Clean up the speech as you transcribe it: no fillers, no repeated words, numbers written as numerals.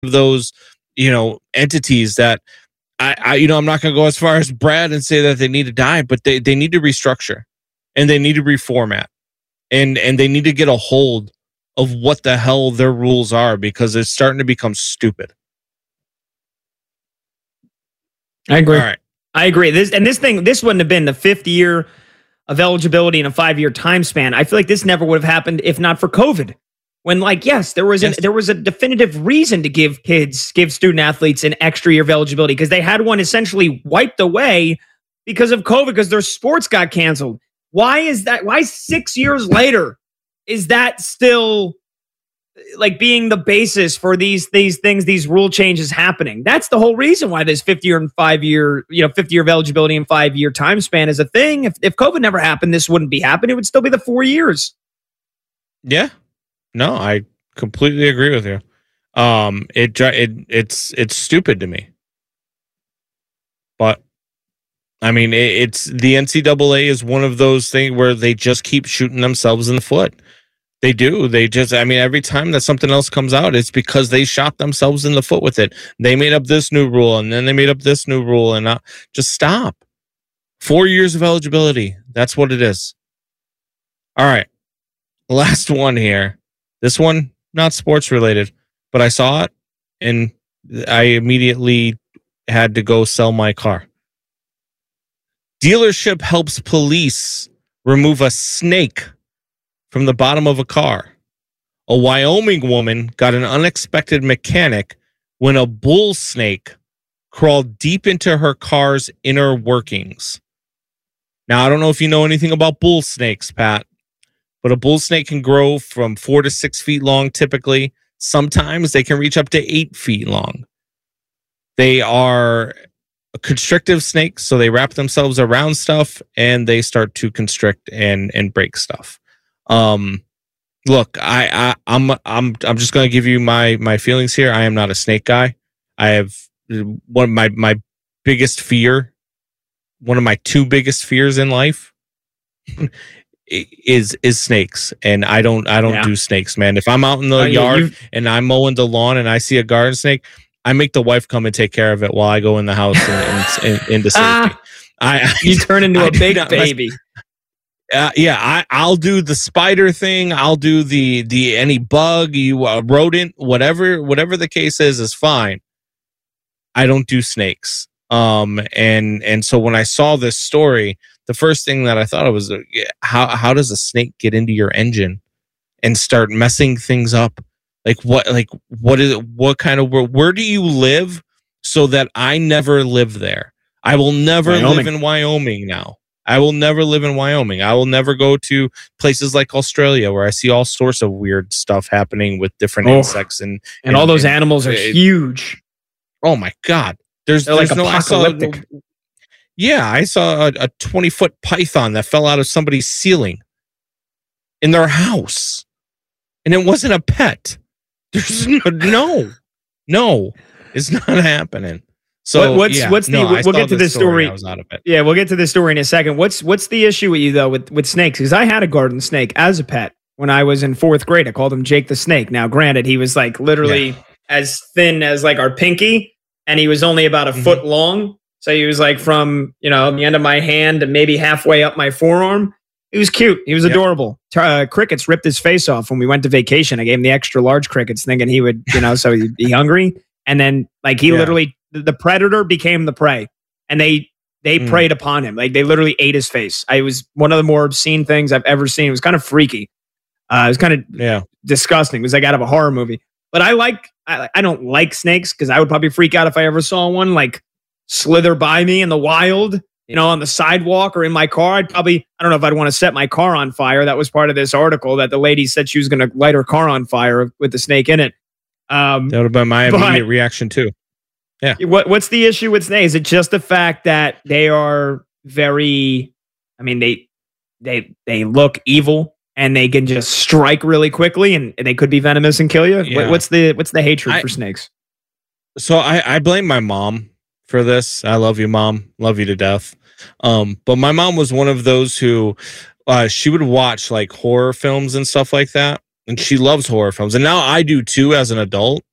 of those, entities that I'm not going to go as far as Brad and say that they need to die, but they need to restructure and they need to reformat and they need to get a hold of what the hell their rules are, because it's starting to become stupid. I agree. All right. I agree. This wouldn't have been the 5th year of eligibility in a 5-year time span. I feel like this never would have happened if not for COVID. When, there was a definitive reason to give student athletes an extra year of eligibility, because they had one essentially wiped away because of COVID, because their sports got canceled. Why is that? Why 6 years later is that still being the basis for these things, these rule changes happening? That's the whole reason why this 5th year and 5-year, 5th year of eligibility and 5-year time span is a thing. If COVID never happened, this wouldn't be happening. It would still be the 4 years. Yeah. No, I completely agree with you. It's stupid to me, but I mean, it's the NCAA is one of those things where they just keep shooting themselves in the foot. They do. Every time that something else comes out, it's because they shot themselves in the foot with it. They made up this new rule, and then they made up this new rule, and just stop. 4 years of eligibility. That's what it is. All right. Last one here. This one, not sports related, but I saw it and I immediately had to go sell my car. Dealership helps police remove a snake from the bottom of a car. A Wyoming woman got an unexpected mechanic when a bull snake crawled deep into her car's inner workings. Now, I don't know if you know anything about bull snakes, Pat, but a bull snake can grow from 4 to 6 feet long typically. Sometimes they can reach up to 8 feet long. They are constrictive snakes, so they wrap themselves around stuff and they start to constrict and break stuff. Look, I'm just going to give you my feelings here. I am not a snake guy. I have one of my biggest fear, one of my 2 biggest fears in life is snakes, and I don't do snakes, man. If I'm out in the yard and I'm mowing the lawn and I see a garden snake, I make the wife come and take care of it while I go in the house and into safety. You turn into a big baby. I'll do the spider thing. I'll do the any bug, rodent, whatever the case is fine. I don't do snakes. And so when I saw this story, the first thing that I thought of was how does a snake get into your engine and start messing things up? What kind of world? Where do you live so that I never live there? I will never live in Wyoming now. I will never live in Wyoming. I will never go to places like Australia where I see all sorts of weird stuff happening with different insects and all those animals are huge. Oh my God. They're like apocalyptic. I saw a 20-foot python that fell out of somebody's ceiling in their house. And it wasn't a pet. There's no, it's not happening. So we'll get to this story. I was out of it. Yeah, we'll get to this story in a second. What's the issue with you though with snakes? Because I had a garden snake as a pet when I was in 4th grade. I called him Jake the Snake. Now, granted, he was literally as thin as our pinky, and he was only about a foot long. So he was from the end of my hand to maybe halfway up my forearm. He was cute. He was adorable. Crickets ripped his face off when we went to vacation. I gave him the extra large crickets thinking he would, so he'd be hungry. And then he literally, the predator became the prey, and they preyed upon him. They literally ate his face. It was one of the more obscene things I've ever seen. It was kind of freaky. It was kind of disgusting. It was out of a horror movie. But I don't like snakes because I would probably freak out if I ever saw one slither by me in the wild, on the sidewalk or in my car. I don't know if I'd want to set my car on fire. That was part of this article that the lady said she was going to light her car on fire with the snake in it. That would have been my immediate reaction too. Yeah. What's the issue with snakes? Is it just the fact that they are very, they look evil and they can just strike really quickly and they could be venomous and kill you? Yeah. What's the hatred for snakes? So I blame my mom for this. I love you, Mom. Love you to death. But my mom was one of those who she would watch horror films and stuff like that. And she loves horror films. And now I do too as an adult.